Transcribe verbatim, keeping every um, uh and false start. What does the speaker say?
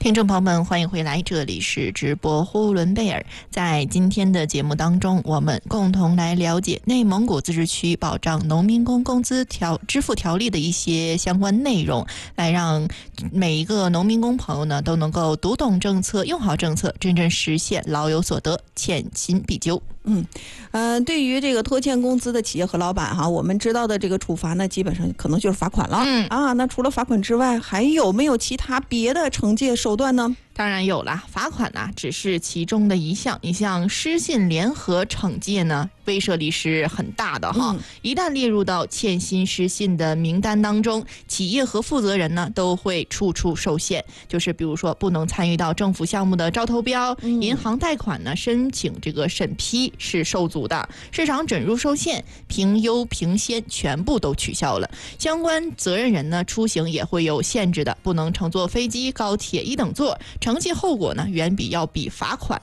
听众朋友们，欢迎回来，这里是直播呼伦贝尔。在今天的节目当中，我们共同来了解内蒙古自治区保障农民工工资条支付条例的一些相关内容，来让每一个农民工朋友呢都能够读懂政策，用好政策，真正实现老有所得，欠薪必究。 嗯，呃，对于这个拖欠工资的企业和老板哈，我们知道的这个处罚呢，基本上可能就是罚款了。 嗯啊，那除了罚款之外，还有没有其他别的惩戒手段呢？ 当然有了，罚款呢、啊、只是其中的一项。你像失信联合惩戒呢，威慑力是很大的哈、嗯。一旦列入到欠薪失信的名单当中，企业和负责人呢都会处处受限。就是比如说，不能参与到政府项目的招投标，嗯、银行贷款呢申请这个审批是受阻的，市场准入受限，评优评先全部都取消了。相关责任人呢出行也会有限制的，不能乘坐飞机、高铁一等座。惩戒后果呢，远比要比罚款